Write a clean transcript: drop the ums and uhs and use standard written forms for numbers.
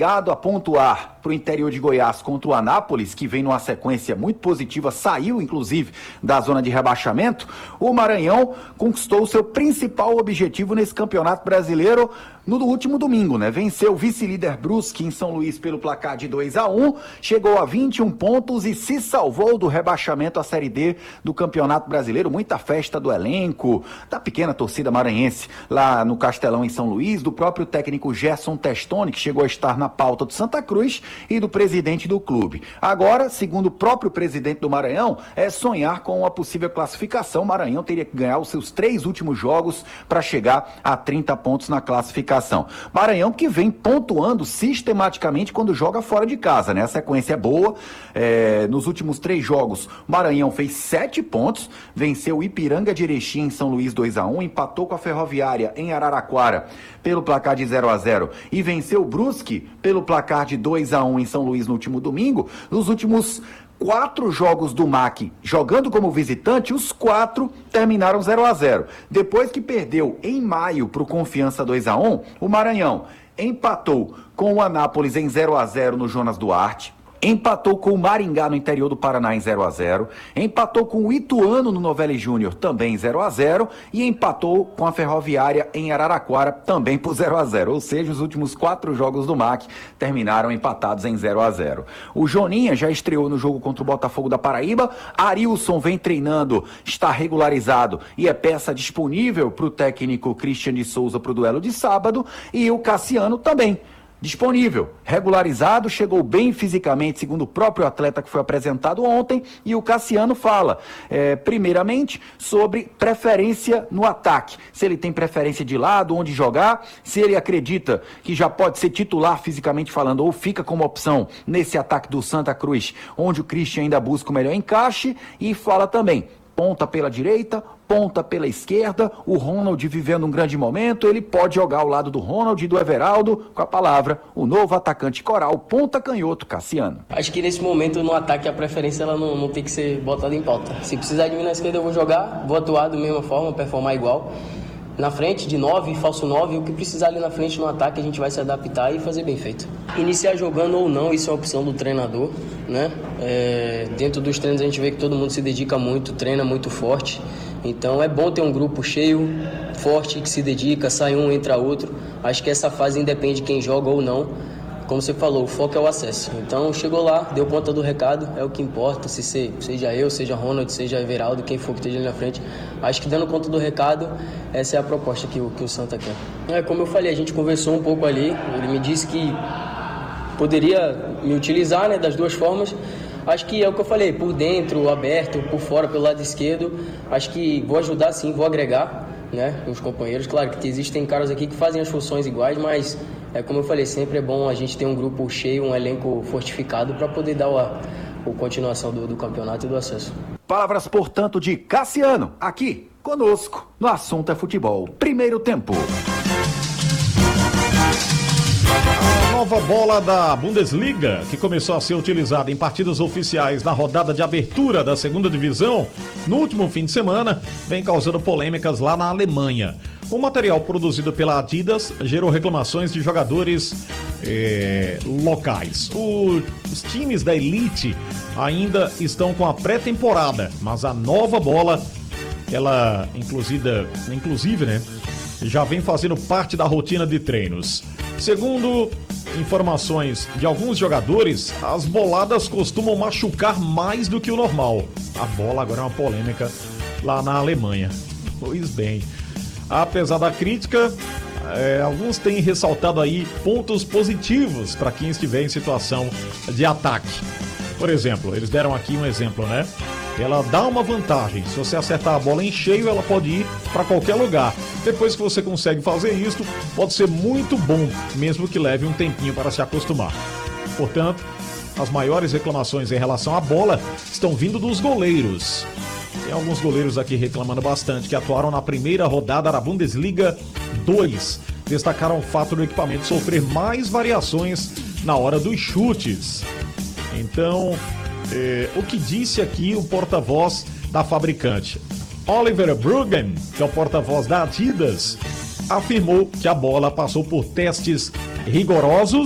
A pontuar para o interior de Goiás contra o Anápolis, que vem numa sequência muito positiva, saiu inclusive da zona de rebaixamento, o Maranhão conquistou o seu principal objetivo nesse campeonato brasileiro no último domingo, né? Venceu o vice-líder Brusque em São Luís pelo placar de 2-1, chegou a 21 pontos e se salvou do rebaixamento à Série D do Campeonato Brasileiro. Muita festa do elenco, da pequena torcida maranhense lá no Castelão em São Luís, do próprio técnico Gerson Testoni, que chegou a estar na pauta do Santa Cruz, e do presidente do clube. Agora, segundo o próprio presidente do Maranhão, é sonhar com uma possível classificação. O Maranhão teria que ganhar os seus 3 últimos jogos para chegar a 30 pontos na classificação. Maranhão que vem pontuando sistematicamente quando joga fora de casa, né? A sequência é boa. Nos últimos 3 jogos, o Maranhão fez 7 pontos, venceu o Ipiranga de Erechim em São Luís 2-1, empatou com a Ferroviária em Araraquara pelo placar de 0-0 e venceu o Brusque pelo placar de 2-1 em São Luís no último domingo. Nos últimos 4 jogos do MAC, jogando como visitante, os 4 terminaram 0-0. Depois que perdeu em maio para o Confiança 2-1, o Maranhão empatou com o Anápolis em 0-0 no Jonas Duarte, empatou com o Maringá no interior do Paraná em 0-0, empatou com o Ituano no Novelli Júnior também em 0-0 e empatou com a Ferroviária em Araraquara também por 0-0. Ou seja, os últimos 4 jogos do MAC terminaram empatados em 0-0. O Joninha já estreou no jogo contra o Botafogo da Paraíba, Arilson vem treinando, está regularizado e é peça disponível para o técnico Christian de Souza para o duelo de sábado, e o Cassiano também disponível, regularizado, chegou bem fisicamente, segundo o próprio atleta que foi apresentado ontem, e o Cassiano fala, primeiramente, sobre preferência no ataque, se ele tem preferência de lado, onde jogar, se ele acredita que já pode ser titular fisicamente falando, ou fica como opção nesse ataque do Santa Cruz, onde o Christian ainda busca o melhor encaixe, e fala também, ponta pela direita, ponta pela esquerda, o Ronald vivendo um grande momento, ele pode jogar ao lado do Ronald e do Everaldo, com a palavra, o novo atacante coral, ponta canhoto, Cassiano. Acho que nesse momento no ataque a preferência ela não tem que ser botada em pauta. Se precisar de mim na esquerda eu vou jogar, vou atuar da mesma forma, performar igual. Na frente, de 9, falso 9, o que precisar ali na frente no ataque a gente vai se adaptar e fazer bem feito. Iniciar jogando ou não, isso é uma opção do treinador, né? Dentro dos treinos a gente vê que todo mundo se dedica muito, treina muito forte. Então é bom ter um grupo cheio, forte, que se dedica, sai um, entra outro. Acho que essa fase independe de quem joga ou não. Como você falou, o foco é o acesso. Então chegou lá, deu conta do recado, é o que importa, seja eu, seja Ronald, seja Everaldo, quem for que esteja ali na frente. Acho que dando conta do recado, essa é a proposta que o Santa quer. Como eu falei, a gente conversou um pouco ali, ele me disse que poderia me utilizar, né, das duas formas. Acho que é o que eu falei, por dentro, aberto, por fora, pelo lado esquerdo. Acho que vou ajudar sim, vou agregar, né, os companheiros. Claro que existem caras aqui que fazem as funções iguais, mas como eu falei, sempre é bom a gente ter um grupo cheio, um elenco fortificado para poder dar a continuação do campeonato e do acesso. Palavras, portanto, de Cassiano, aqui conosco no Assunto é Futebol. Primeiro tempo. A nova bola da Bundesliga, que começou a ser utilizada em partidas oficiais na rodada de abertura da segunda divisão, no último fim de semana, vem causando polêmicas lá na Alemanha. O material produzido pela Adidas gerou reclamações de jogadores locais. Os times da Elite ainda estão com a pré-temporada, mas a nova bola, ela inclusive, né, já vem fazendo parte da rotina de treinos. Segundo informações de alguns jogadores, as boladas costumam machucar mais do que o normal. A bola agora é uma polêmica lá na Alemanha. Pois bem, apesar da crítica, alguns têm ressaltado aí pontos positivos para quem estiver em situação de ataque. Por exemplo, eles deram aqui um exemplo, né? Ela dá uma vantagem. Se você acertar a bola em cheio, ela pode ir para qualquer lugar. Depois que você consegue fazer isso, pode ser muito bom, mesmo que leve um tempinho para se acostumar. Portanto, as maiores reclamações em relação à bola estão vindo dos goleiros. Tem alguns goleiros aqui reclamando bastante que atuaram na primeira rodada da Bundesliga 2. Destacaram o fato do equipamento sofrer mais variações na hora dos chutes. Então, o que disse aqui o porta-voz da fabricante? Oliver Bruggen, que é o porta-voz da Adidas, afirmou que a bola passou por testes rigorosos